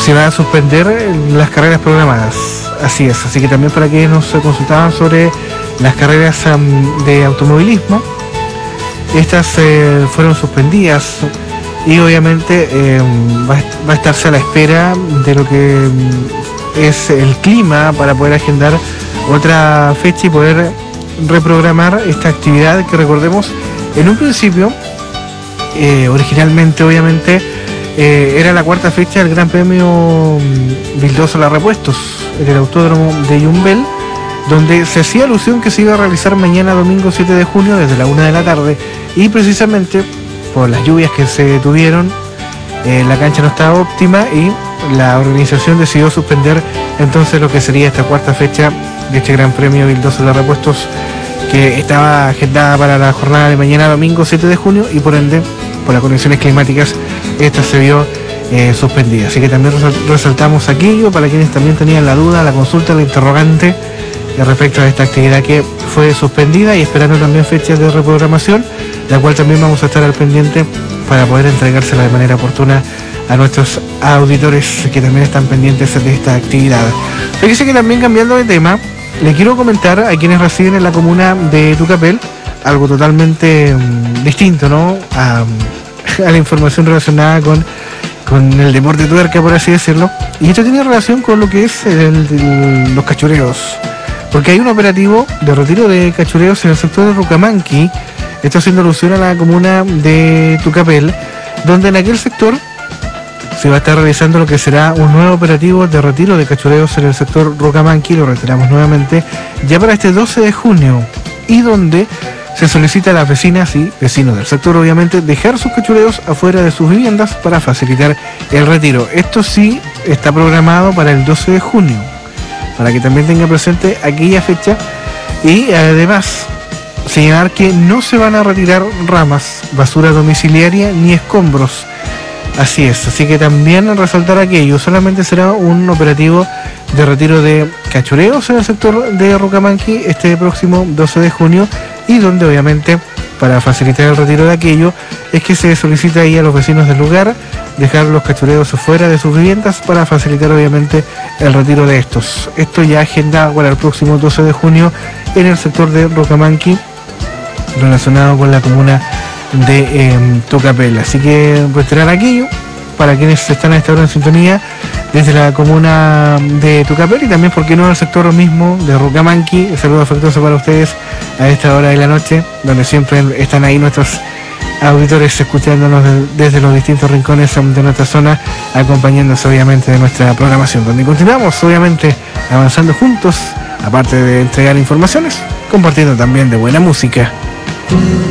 se va a suspender las carreras programadas. Así es, así que también para quienes nos consultaban sobre las carreras de automovilismo, estas fueron suspendidas y obviamente va a estarse a la espera de lo que es el clima para poder agendar otra fecha y poder reprogramar esta actividad que, recordemos, en un principio originalmente obviamente era la cuarta fecha del Gran Premio Vildoso La Repuestos en el Autódromo de Yumbel, donde se hacía alusión que se iba a realizar mañana domingo 7 de junio desde la 1 de la tarde, y precisamente por las lluvias que se tuvieron la cancha no estaba óptima y la organización decidió suspender entonces lo que sería esta cuarta fecha de este Gran Premio Vildoso La Repuestos, que estaba agendada para la jornada de mañana domingo 7 de junio, y por ende, por las condiciones climáticas, esta se vio suspendida. Así que también resaltamos aquello para quienes también tenían la duda, la consulta, la interrogante respecto a esta actividad que fue suspendida, y esperando también fechas de reprogramación, la cual también vamos a estar al pendiente para poder entregársela de manera oportuna a nuestros auditores que también están pendientes de esta actividad. Fíjese que también, cambiando de tema, le quiero comentar a quienes residen en la comuna de Tucapel algo totalmente distinto, ¿no? A la información relacionada con el deporte tuerca, por así decirlo. Y esto tiene relación con lo que es los cachureos, porque hay un operativo de retiro de cachureos en el sector de Rucamanqui, esto haciendo alusión a la comuna de Tucapel, donde en aquel sector se va a estar realizando lo que será un nuevo operativo de retiro de cachureos en el sector Rucamanqui, lo reiteramos nuevamente, ya para este 12 de junio, y donde se solicita a las vecinas y vecinos del sector, obviamente, dejar sus cachureos afuera de sus viviendas para facilitar el retiro. Esto sí está programado para el 12 de junio, para que también tenga presente aquella fecha, y además señalar que no se van a retirar ramas, basura domiciliaria ni escombros. Así es, así que también resaltar aquello, solamente será un operativo de retiro de cachureos en el sector de Rucamanqui este próximo 12 de junio, y donde obviamente para facilitar el retiro de aquello es que se solicita ahí a los vecinos del lugar dejar los cachureos fuera de sus viviendas para facilitar obviamente el retiro de estos. Esto ya agendado para el próximo 12 de junio en el sector de Rucamanqui, relacionado con la comuna de Tucapel. Así que reiterar aquello para quienes están a esta hora en sintonía desde la comuna de Tucapel, y también, por qué no, en el sector mismo de Rucamanqui. Un saludo afectuoso para ustedes a esta hora de la noche, donde siempre están ahí nuestros auditores escuchándonos desde los distintos rincones de nuestra zona, acompañándose obviamente de nuestra programación, donde continuamos obviamente avanzando juntos, aparte de entregar informaciones, compartiendo también de buena música.